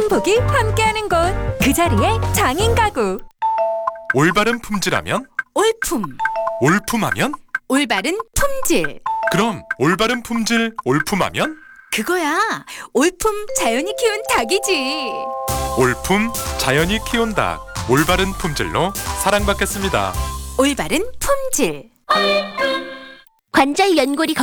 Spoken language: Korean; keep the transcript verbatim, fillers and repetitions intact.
행복이 함께하는 곳, 그 자리에 장인가구. 올바른 품질하면? 올품, 올품하면? 올바른 품질. 그럼 올바른 품질, 올품하면? 그거야, 올품 자연이 키운 닭이지. 올품 자연이 키운 닭, 올바른 품질로 사랑받겠습니다. 올바른 품질. 관절 연골이 걱